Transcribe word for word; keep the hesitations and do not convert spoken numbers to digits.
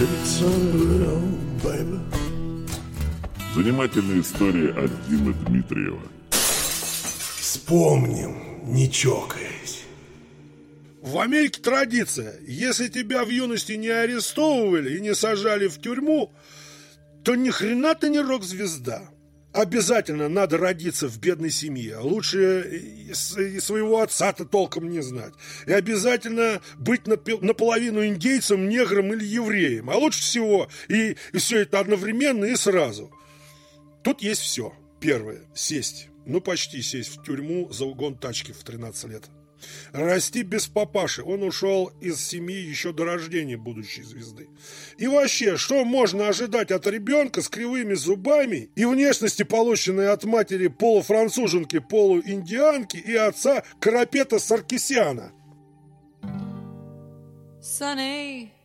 Занимательная история от Димы Дмитриева. Вспомним, не чокаясь. В Америке традиция. Если тебя в юности не арестовывали и не сажали в тюрьму, то ни хрена ты не рок-звезда. Обязательно надо родиться в бедной семье. Лучше и своего отца-то толком не знать. И обязательно быть наполовину индейцем, негром или евреем. А лучше всего и, и все это одновременно и сразу. Тут есть все. Первое. Сесть. Ну, почти сесть в тюрьму за угон тачки в тринадцать лет. Расти без папаши. Он ушел из семьи еще до рождения будущей звезды. И вообще, что можно ожидать от ребенка с кривыми зубами и внешности, полученной от матери полуфранцуженки, полуиндианки и отца Карапета Саркисяна? Sunny